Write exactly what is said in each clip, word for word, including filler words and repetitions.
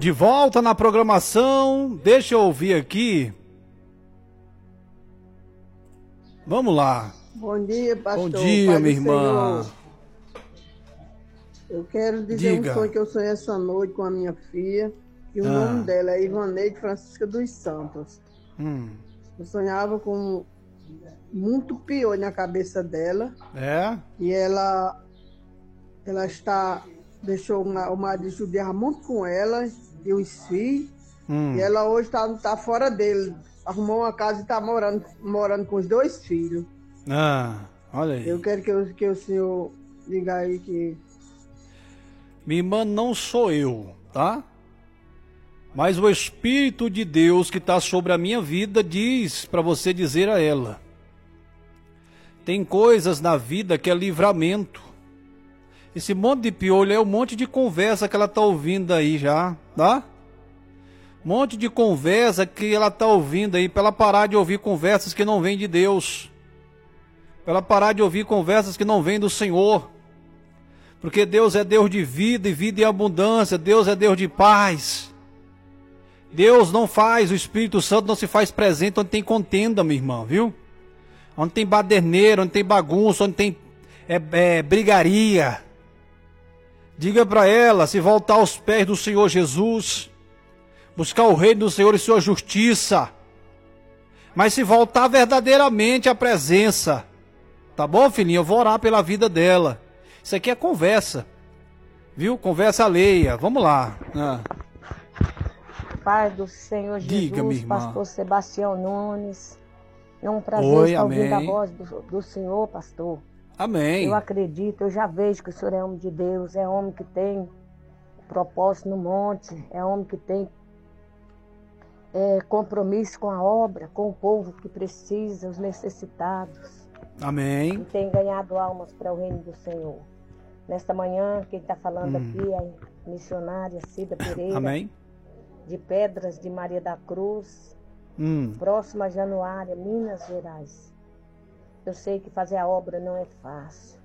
De volta na programação, deixa eu ouvir aqui. Vamos lá. Bom dia, pastor. Bom dia, Pai minha irmã. Senhor. Eu quero dizer Diga. um sonho que eu sonhei essa noite com a minha filha. E o Ah. nome dela é Ivaneide Francisca dos Santos. Hum. Eu sonhava com muito piolho na cabeça dela. É? E ela, ela está, deixou uma, o marido judiar muito com ela e os filhos. Hum. E ela hoje está tá fora dele. Arrumou uma casa e está morando, morando com os dois filhos. Ah, olha aí. Eu quero que, eu, que o senhor diga aí que... Minha irmã, não sou eu, tá? Mas o Espírito de Deus que está sobre a minha vida diz para você dizer a ela. Tem coisas na vida que é livramento. Esse monte de piolho é um monte de conversa que ela está ouvindo aí já, tá? Um monte de conversa que ela está ouvindo aí, para ela parar de ouvir conversas que não vêm de Deus. Para ela parar de ouvir conversas que não vêm do Senhor. Porque Deus é Deus de vida e vida em abundância. Deus é Deus de paz. Deus não faz, o Espírito Santo não se faz presente onde tem contenda, minha irmã, viu? Onde tem baderneira, onde tem bagunça, onde tem é, é, brigaria. Diga para ela se voltar aos pés do Senhor Jesus, buscar o reino do Senhor e sua justiça, mas se voltar verdadeiramente à presença, tá bom, filhinha? Eu vou orar pela vida dela. Isso aqui é conversa, viu? Conversa alheia. Vamos lá. Ah. Pai do Senhor Jesus, Diga, minha irmã. pastor Sebastião Nunes. É um prazer Oi, estar amém. ouvindo a voz do, do Senhor, pastor. Amém. Eu acredito, eu já vejo que o Senhor é homem de Deus, é homem que tem propósito no monte, é homem que tem é, compromisso com a obra, com o povo que precisa, os necessitados. Amém. E tem ganhado almas para o reino do Senhor. Nesta manhã, quem está falando Hum. aqui é a missionária Cida Pereira, Amém. de Pedras de Maria da Cruz, Hum. próxima a Januária, Minas Gerais. Eu sei que fazer a obra não é fácil.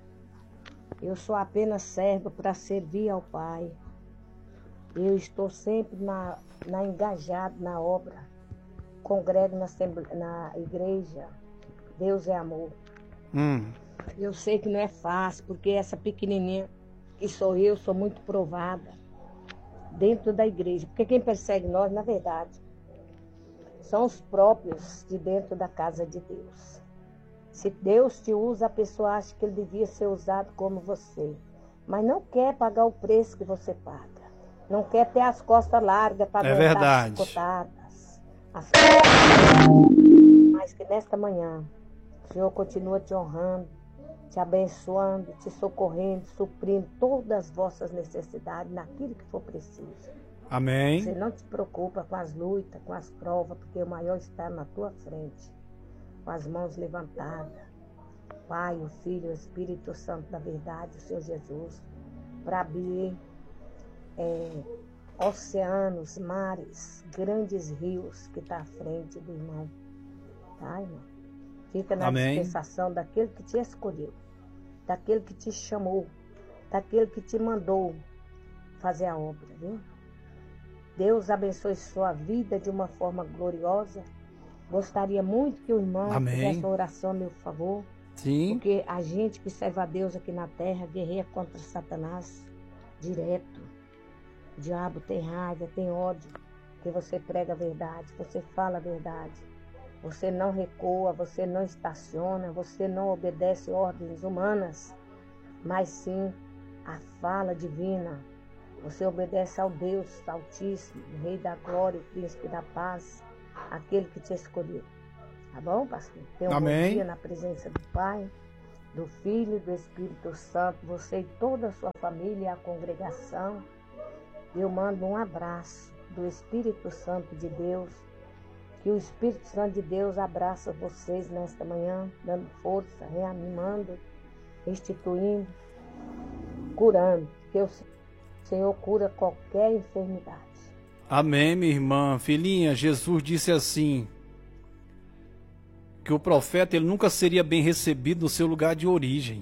Eu sou apenas serva para servir ao Pai. Eu estou sempre na, na engajado na obra. Congrego na, na igreja. Deus é amor. Hum. Eu sei que não é fácil, porque essa pequenininha que sou eu, sou muito provada dentro da igreja. Porque quem persegue nós, na verdade, são os próprios de dentro da casa de Deus. Se Deus te usa, a pessoa acha que ele devia ser usado como você. Mas não quer pagar o preço que você paga. Não quer ter as costas largas para É aguentar verdade. as chicotadas. As costas. Mas que nesta manhã, o Senhor continua te honrando, te abençoando, te socorrendo, suprindo todas as vossas necessidades naquilo que for preciso. Amém. Você não te preocupa com as lutas, com as provas, porque o maior está na tua frente, com as mãos levantadas. Pai, o Filho, o Espírito Santo da verdade, o Senhor Jesus, para abrir é, oceanos, mares, grandes rios que está à frente do irmão. Tá, irmão? Fica na Amém. dispensação daquele que te escolheu, daquele que te chamou, daquele que te mandou fazer a obra, viu? Deus abençoe sua vida de uma forma gloriosa. Gostaria muito que o irmão Amém. fizesse uma oração a meu favor, Sim. porque a gente que serve a Deus aqui na terra guerreia contra Satanás direto. O diabo tem raiva, tem ódio, porque você prega a verdade, você fala a verdade. Você não recua, você não estaciona, você não obedece ordens humanas, mas sim a fala divina. Você obedece ao Deus Altíssimo, o Rei da Glória, o Príncipe da Paz, aquele que te escolheu. Tá bom, pastor? Tenha um Amém. bom dia na presença do Pai, do Filho e do Espírito Santo, você e toda a sua família e a congregação. Eu mando um abraço do Espírito Santo de Deus. Que o Espírito Santo de Deus abraça vocês nesta manhã, dando força, reanimando, restituindo, curando. Que o Senhor cura qualquer enfermidade. Amém, minha irmã. Filhinha, Jesus disse assim, que o profeta ele nunca seria bem recebido no seu lugar de origem.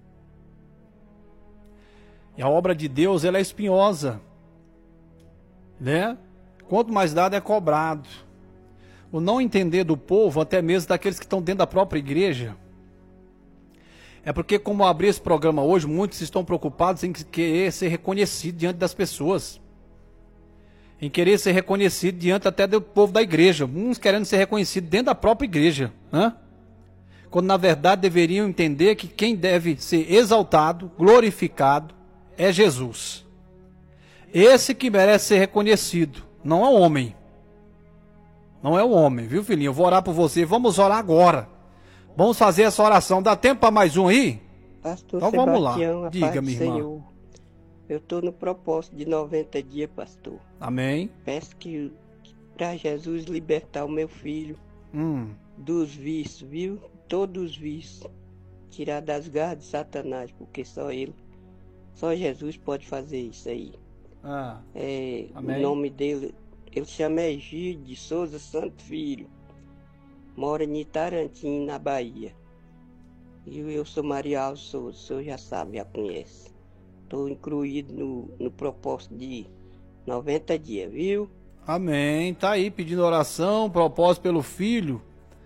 E a obra de Deus ela é espinhosa. né? Quanto mais dado é cobrado. O não entender do povo, até mesmo daqueles que estão dentro da própria igreja, é porque, como eu abri esse programa hoje, muitos estão preocupados em querer ser reconhecido diante das pessoas, em querer ser reconhecido diante até do povo da igreja, uns querendo ser reconhecido dentro da própria igreja, né? Quando na verdade deveriam entender que quem deve ser exaltado, glorificado, é Jesus. Esse que merece ser reconhecido, não é o homem. Não é o homem, viu, filhinho? Eu vou orar por você. Vamos orar agora. Vamos fazer essa oração. Dá tempo para mais um aí? Pastor então Sebastião, vamos lá. Diga, minha irmã. Senhor, eu estou no propósito de noventa dias, pastor. Amém. Peço que, que para Jesus libertar o meu filho hum. dos vícios, viu? Todos os vícios. Tirar das garras de Satanás, porque só ele, só Jesus pode fazer isso aí. Ah. É, Amém. O nome dele, ele chama Egídio de Souza Santo Filho. Mora em Itarantim, na Bahia. E eu sou Maria Alves Souza, o senhor já sabe, já conhece. Estou incluído no, no propósito de noventa dias, viu? Amém. Tá aí pedindo oração, propósito pelo filho.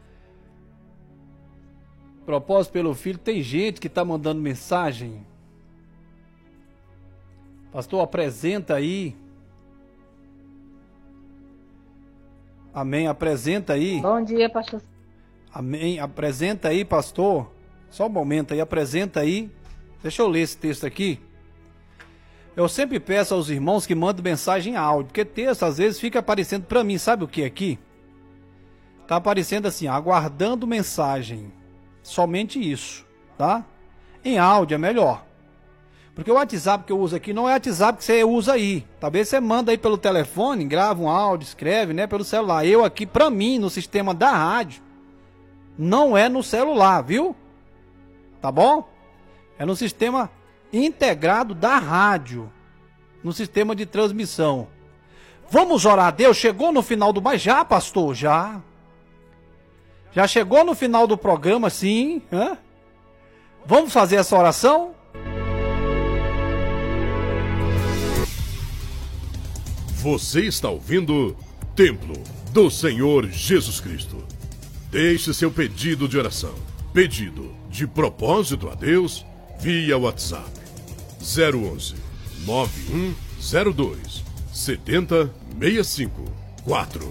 Propósito pelo filho. Tem gente que está mandando mensagem. Pastor, apresenta aí. Amém, apresenta aí. Bom dia, pastor. Amém, apresenta aí, pastor. Só um momento aí, apresenta aí. Deixa eu ler esse texto aqui. Eu sempre peço aos irmãos que mandem mensagem em áudio, porque texto às vezes fica aparecendo para mim, sabe o que aqui? Tá aparecendo assim, aguardando mensagem. Somente isso, tá? Em áudio é melhor. Porque o WhatsApp que eu uso aqui não é o WhatsApp que você usa aí. Talvez você manda aí pelo telefone, grava um áudio, escreve, né, pelo celular. Eu aqui, pra mim, no sistema da rádio, não é no celular, viu? Tá bom? É no sistema integrado da rádio, no sistema de transmissão. Vamos orar a Deus? Chegou no final do... Mas já, pastor, já. Já chegou no final do programa, sim. Hã? Vamos fazer essa oração? Você está ouvindo Templo do Senhor Jesus Cristo. Deixe seu pedido de oração, pedido de propósito a Deus, via WhatsApp zero onze, nove um zero dois, sete zero seis cinco quatro.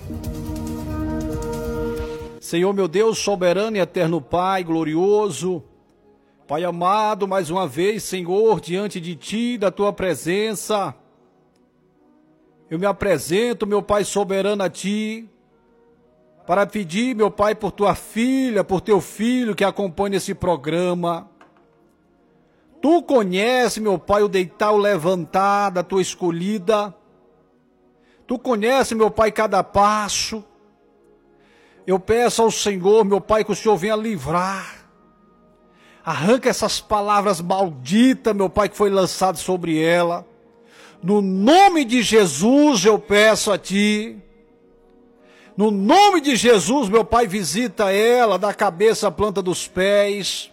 Senhor meu Deus, soberano e eterno Pai, glorioso, Pai amado, mais uma vez, Senhor, diante de Ti, da Tua presença, eu me apresento, meu Pai soberano, a Ti, para pedir, meu Pai, por Tua filha, por Teu filho que acompanha esse programa. Tu conhece, meu Pai, o deitar, o levantar da Tua escolhida. Tu conhece, meu Pai, cada passo. Eu peço ao Senhor, meu Pai, que o Senhor venha livrar. Arranca essas palavras malditas, meu Pai, que foi lançado sobre ela. No nome de Jesus eu peço a Ti. No nome de Jesus, meu Pai, visita ela da cabeça à planta dos pés.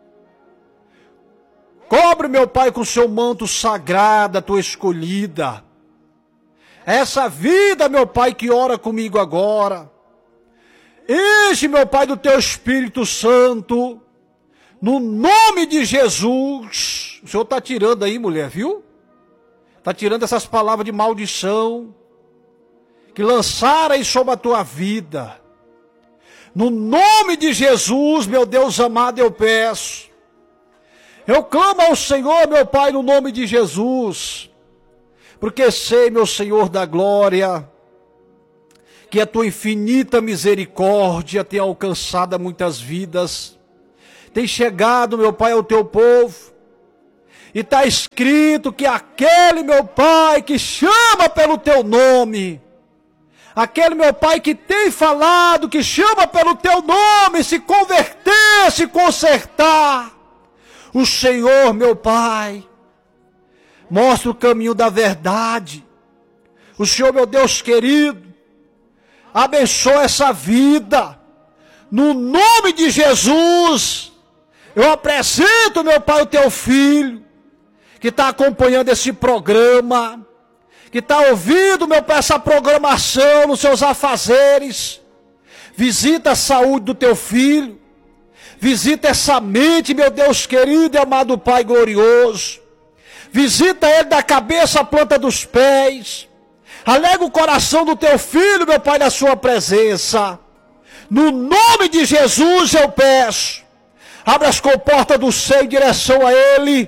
Cobre, meu Pai, com o seu manto sagrado, a Tua escolhida. Essa vida, meu Pai, que ora comigo agora. Enche, meu Pai, do Teu Espírito Santo. No nome de Jesus. O Senhor está tirando aí, mulher, viu? Está tirando essas palavras de maldição que lançaram aí sobre a tua vida. No nome de Jesus, meu Deus amado, eu peço. Eu clamo ao Senhor, meu Pai, no nome de Jesus. Porque sei, meu Senhor da glória, que a tua infinita misericórdia tem alcançado muitas vidas. Tem chegado, meu Pai, ao teu povo. E está escrito que aquele, meu Pai, que chama pelo teu nome, aquele, meu Pai, que tem falado, que chama pelo teu nome, se converter, se consertar, o Senhor, meu Pai, mostra o caminho da verdade. O Senhor, meu Deus querido, abençoa essa vida. No nome de Jesus, eu apresento, meu Pai, o teu filho, que está acompanhando esse programa, que está ouvindo, meu Pai, essa programação nos seus afazeres. Visita a saúde do teu filho. Visita essa mente, meu Deus querido e amado Pai glorioso. Visita ele da cabeça à planta dos pés. Alega o coração do teu filho, meu Pai, na sua presença. No nome de Jesus eu peço. Abre as comportas do céu em direção a ele.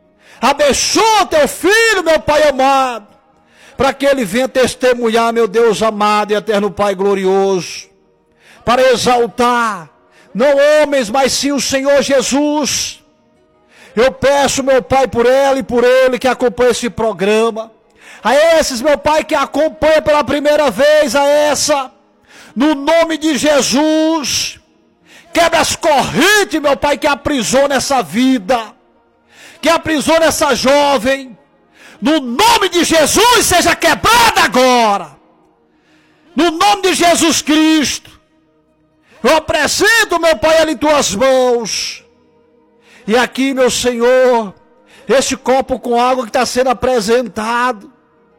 Abençoa teu filho, meu Pai amado, para que ele venha testemunhar, meu Deus amado e eterno Pai glorioso, para exaltar, não homens, mas sim o Senhor Jesus. Eu peço, meu Pai, por ela e por ele que acompanha esse programa, a esses, meu Pai, que acompanha pela primeira vez, a essa, no nome de Jesus, quebra as correntes, meu Pai, que aprisiona essa vida, que aprisiona essa jovem, no nome de Jesus, seja quebrada agora, no nome de Jesus Cristo. Eu apresento, meu Pai, ela em tuas mãos, e aqui, meu Senhor, este copo com água que está sendo apresentado,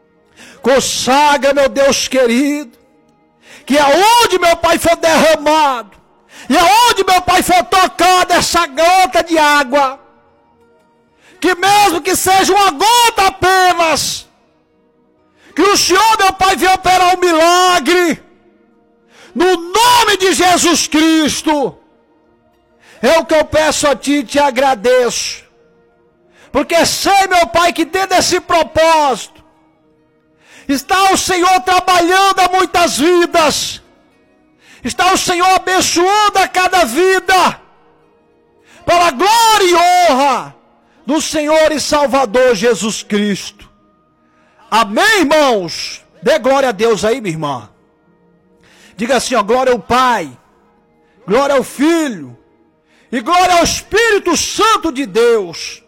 consagra, meu Deus querido, que aonde, meu Pai, for derramado, e aonde, meu Pai, for tocada essa gota de água, que mesmo que seja uma gota apenas, que o Senhor, meu Pai, venha operar um milagre, no nome de Jesus Cristo. É o que eu peço a Ti e te agradeço, porque sei, meu Pai, que dentro desse propósito, está o Senhor trabalhando a muitas vidas, está o Senhor abençoando a cada vida, para a glória e honra do Senhor e Salvador Jesus Cristo. Amém, irmãos? Dê glória a Deus aí, minha irmã. Diga assim, ó, glória ao Pai, glória ao Filho, e glória ao Espírito Santo de Deus.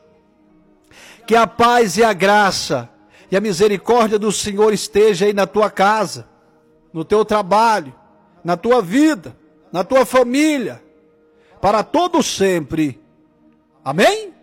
Que a paz e a graça e a misericórdia do Senhor esteja aí na tua casa, no teu trabalho, na tua vida, na tua família, para todo sempre. Amém?